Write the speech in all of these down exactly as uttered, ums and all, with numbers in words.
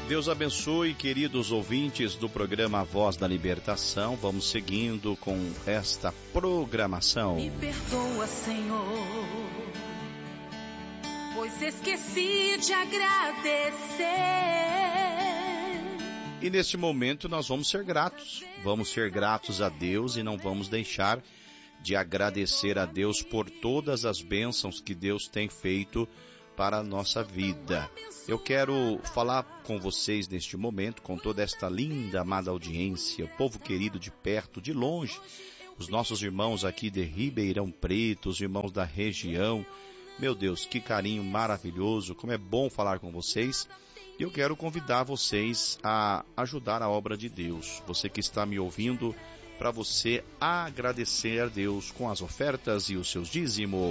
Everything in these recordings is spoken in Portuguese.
Deus abençoe, queridos ouvintes do programa Voz da Libertação. Vamos seguindo com esta programação. Me perdoa, Senhor, pois esqueci de agradecer. E neste momento nós vamos ser gratos. Vamos ser gratos a Deus e não vamos deixar de agradecer a Deus por todas as bênçãos que Deus tem feito para a nossa vida. Eu quero falar com vocês neste momento, com toda esta linda, amada audiência, o povo querido de perto, de longe, os nossos irmãos aqui de Ribeirão Preto, os irmãos da região. Meu Deus, que carinho maravilhoso, como é bom falar com vocês. E eu quero convidar vocês a ajudar a obra de Deus. Você que está me ouvindo, para você agradecer a Deus com as ofertas e os seus dízimos.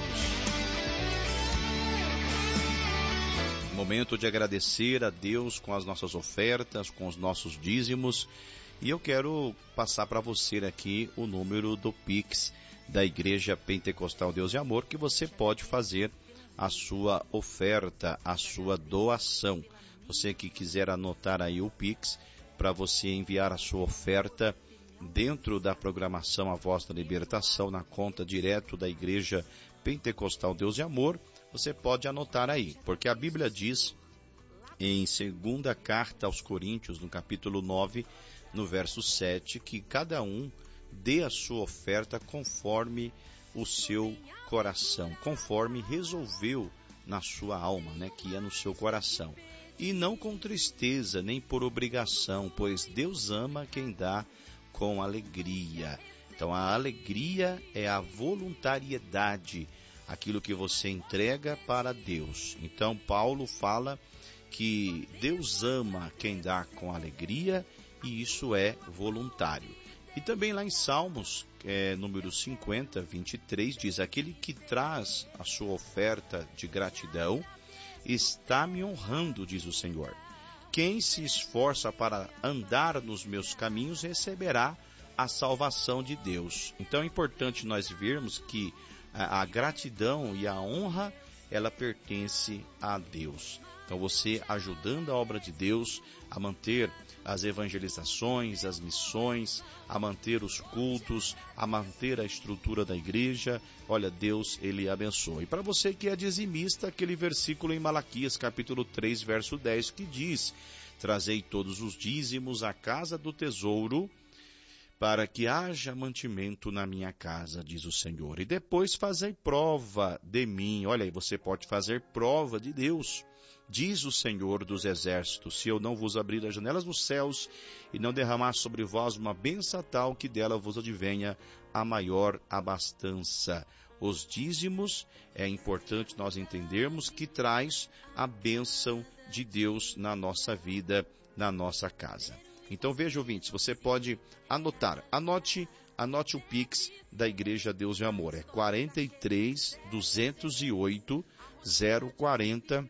Momento de agradecer a Deus com as nossas ofertas, com os nossos dízimos. E eu quero passar para você aqui o número do Pix da Igreja Pentecostal Deus e Amor, que você pode fazer a sua oferta, a sua doação. Você que quiser anotar aí o Pix para você enviar a sua oferta dentro da programação A Voz da Libertação, na conta direto da Igreja Pentecostal Deus e Amor, você pode anotar aí, porque a Bíblia diz em segunda carta aos Coríntios, no capítulo nove, no verso sete, que cada um dê a sua oferta conforme o seu coração, conforme resolveu na sua alma, né, que é no seu coração. E não com tristeza, nem por obrigação, pois Deus ama quem dá com alegria. Então a alegria é a voluntariedade, aquilo que você entrega para Deus. Então Paulo fala que Deus ama quem dá com alegria, e isso é voluntário. E também lá em Salmos, é, número cinquenta, vinte e três, diz: aquele que traz a sua oferta de gratidão está me honrando, diz o Senhor. Quem se esforça para andar nos meus caminhos receberá a salvação de Deus. Então é importante nós vermos que a, a gratidão e a honra, ela pertence a Deus. Então você ajudando a obra de Deus, a manter as evangelizações, as missões, a manter os cultos, a manter a estrutura da igreja, olha, Deus, Ele abençoa. E para você que é dizimista, aquele versículo em Malaquias, capítulo três, verso dez, que diz: trazei todos os dízimos à casa do tesouro, para que haja mantimento na minha casa, diz o Senhor. E depois fazei prova de mim. Olha aí, você pode fazer prova de Deus. Diz o Senhor dos Exércitos: se eu não vos abrir as janelas dos céus e não derramar sobre vós uma bênção tal que dela vos advenha a maior abastança. Os dízimos, é importante nós entendermos que traz a bênção de Deus na nossa vida, na nossa casa. Então veja, ouvintes, você pode anotar, anote, anote o Pix da Igreja Deus e Amor, é quarenta e três, duzentos e oito, zero quarenta,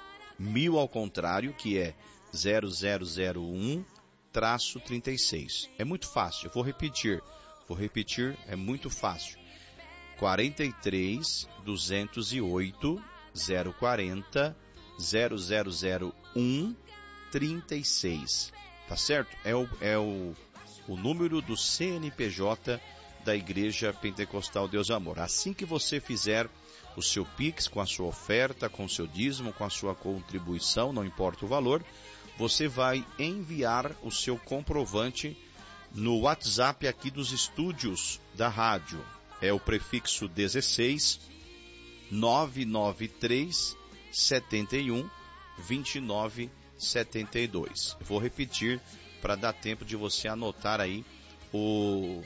mil ao contrário, que é zero zero zero um, traço trinta e seis. É muito fácil, eu vou repetir, vou repetir, é muito fácil. quarenta e três, duzentos e oito, zero quarenta, zero zero zero um, trinta e seis. Tá certo? É o, é o, o número do C N P J da Igreja Pentecostal Deus e Amor. Assim que você fizer o seu Pix com a sua oferta, com o seu dízimo, com a sua contribuição, não importa o valor, você vai enviar o seu comprovante no WhatsApp aqui dos estúdios da rádio. É o prefixo dezesseis, nove nove três, sete um, dois nove setenta e dois. Vou repetir para dar tempo de você anotar aí o,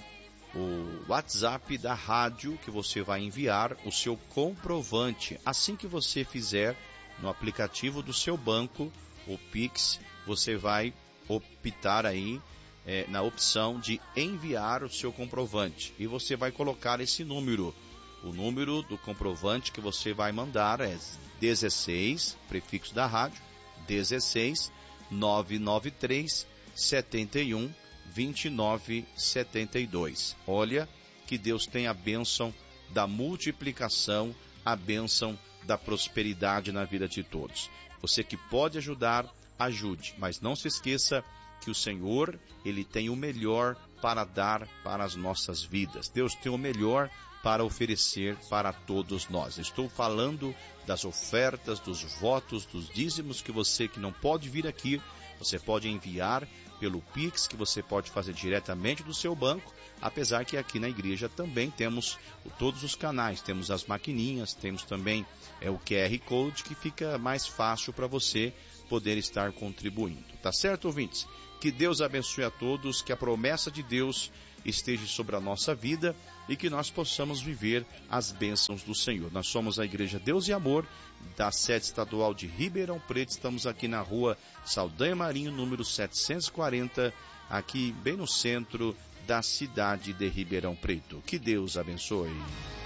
o WhatsApp da rádio, que você vai enviar o seu comprovante. Assim que você fizer no aplicativo do seu banco, o Pix, você vai optar aí é, na opção de enviar o seu comprovante. E você vai colocar esse número. O número do comprovante que você vai mandar é dezesseis, prefixo da rádio, dezesseis, nove nove três, sete um, dois nove sete dois. Olha, que Deus tem a bênção da multiplicação, a bênção da prosperidade na vida de todos. Você que pode ajudar, ajude, mas não se esqueça que o Senhor, Ele tem o melhor para dar para as nossas vidas. Deus tem o melhor para oferecer para todos nós. Estou falando das ofertas, dos votos, dos dízimos que você que não pode vir aqui, você pode enviar pelo Pix, que você pode fazer diretamente do seu banco, apesar que aqui na igreja também temos todos os canais, temos as maquininhas, temos também é, o Q R Code, que fica mais fácil para você poder estar contribuindo. Tá certo, ouvintes? Que Deus abençoe a todos, que a promessa de Deus esteja sobre a nossa vida e que nós possamos viver as bênçãos do Senhor. Nós somos a Igreja Deus e Amor, da sede estadual de Ribeirão Preto. Estamos aqui na rua Saldanha Marinho, número setecentos e quarenta, aqui bem no centro da cidade de Ribeirão Preto. Que Deus abençoe.